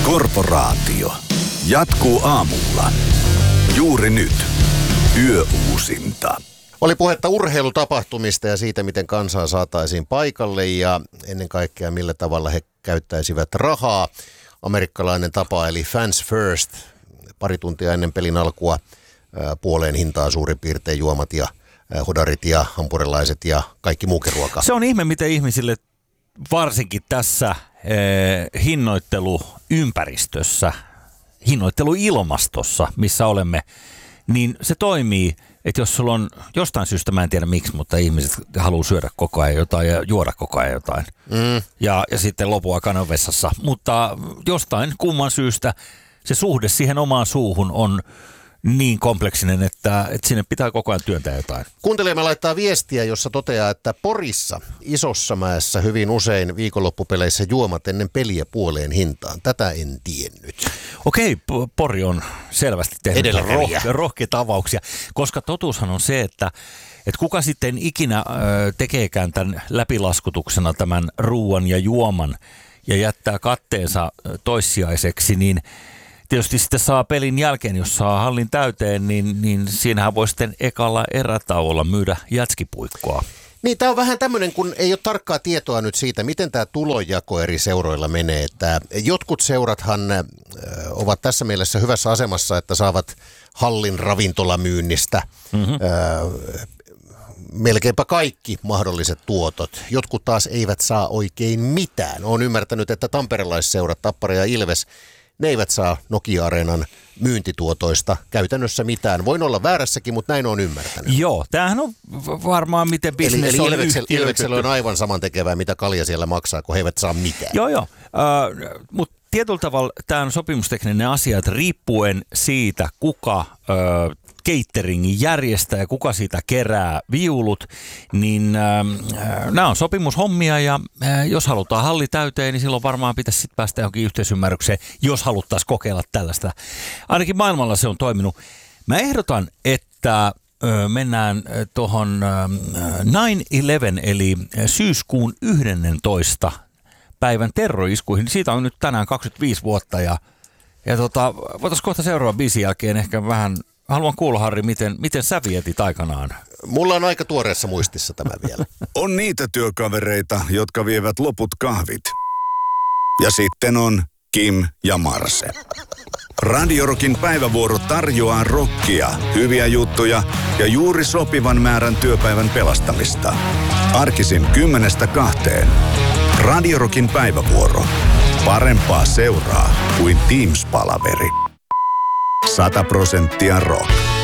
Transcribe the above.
Korporaatio jatkuu aamulla. Juuri nyt. Yöuusinta. Oli puhetta urheilutapahtumista ja siitä, miten kansaa saataisiin paikalle ja ennen kaikkea millä tavalla he käyttäisivät rahaa. Amerikkalainen tapa eli fans first. Pari tuntia ennen pelin alkua puoleen hintaa suurin piirtein juomat ja hodarit ja hampurilaiset ja kaikki muukin ruoka. Se on ihme, miten ihmisille varsinkin tässä hinnoitteluympäristössä, hinnoitteluilmastossa, missä olemme, niin se toimii, että jos sulla on jostain syystä, mä en tiedä miksi, mutta ihmiset haluaa syödä koko ajan jotain ja juoda koko ajan jotain. Ja sitten lopun aikana vessassa. Mutta jostain kumman syystä se suhde siihen omaan suuhun on niin kompleksinen, että sinne pitää koko ajan työntää jotain. Kuuntelijamme laittaa viestiä, jossa toteaa, että Porissa, Isossamäessä hyvin usein viikonloppupeleissä juomat ennen peliä puoleen hintaan. Tätä en tiennyt. Okei, Pori on selvästi tehnyt rohkeita avauksia, koska totuushan on se, että kuka sitten ikinä tekeekään tämän läpilaskutuksena tämän ruuan ja juoman ja jättää katteensa toissijaiseksi, niin tietysti sitten saa pelin jälkeen, jos saa hallin täyteen, niin siinähän voi sitten ekalla erätauolla myydä jätskipuikkoa. Niin, tämä on vähän tämmöinen, kun ei ole tarkkaa tietoa nyt siitä, miten tämä tulonjako eri seuroilla menee. Että jotkut seurathan ovat tässä mielessä hyvässä asemassa, että saavat hallin ravintolamyynnistä melkeinpä kaikki mahdolliset tuotot. Jotkut taas eivät saa oikein mitään. Olen ymmärtänyt, että tamperelaisseurat, Tappara ja Ilves, ne eivät saa Nokia-areenan myyntituotoista käytännössä mitään. Voin olla väärässäkin, mutta näin on ymmärtänyt. Joo, tämähän on varmaan miten bisnes on yhtiöitetty. Ilveksellä on aivan samantekevää, mitä kalja siellä maksaa, kun he eivät saa mitään. Joo, mutta tietyllä tavalla tämä on sopimustekninen asia, että riippuen siitä, kuka cateringin järjestää ja kuka siitä kerää viulut, niin nämä on sopimushommia ja jos halutaan halli täyteen, niin silloin varmaan pitäisi sitten päästä johonkin yhteisymmärrykseen, jos haluttaisiin kokeilla tällaista. Ainakin maailmalla se on toiminut. Mä ehdotan, että mennään tuohon 9/11 eli syyskuun 11. päivän terroriskuihin. Siitä on nyt tänään 25 vuotta ja voitaisiin kohta seuraavan biisin jälkeen ehkä vähän. Haluan kuulla, Harri, miten sä vietit aikanaan? Mulla on aika tuoreessa muistissa tämä vielä. On niitä työkavereita, jotka vievät loput kahvit. Ja sitten on Kim ja Marse. Radio Rockin päivävuoro tarjoaa rockia, hyviä juttuja ja juuri sopivan määrän työpäivän pelastamista. Arkisin 10-2. Radio Rockin päivävuoro. Parempaa seuraa kuin Teams-palaveri. 100% rock.